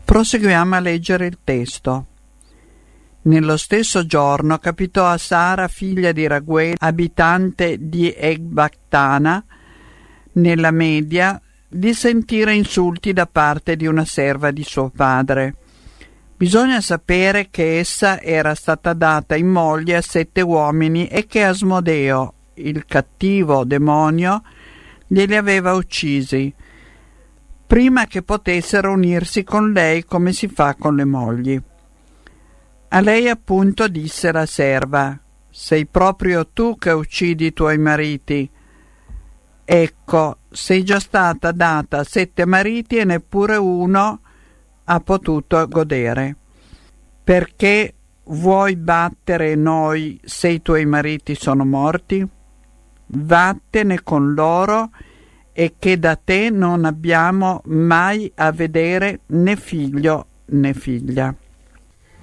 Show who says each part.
Speaker 1: Proseguiamo a leggere il testo. Nello stesso giorno capitò a Sara, figlia di Raguel, abitante di Ecbatana, nella Media, di sentire insulti da parte di una serva di suo padre. Bisogna sapere che essa era stata data in moglie a 7 uomini e che Asmodeo, il cattivo demonio, glieli aveva uccisi, prima che potessero unirsi con lei come si fa con le mogli. A lei appunto disse la serva: «Sei proprio tu che uccidi i tuoi mariti? Ecco, sei già stata data 7 mariti e neppure uno ha potuto godere. Perché vuoi battere noi se i tuoi mariti sono morti? Vattene con loro e che da te non abbiamo mai a vedere né figlio né figlia».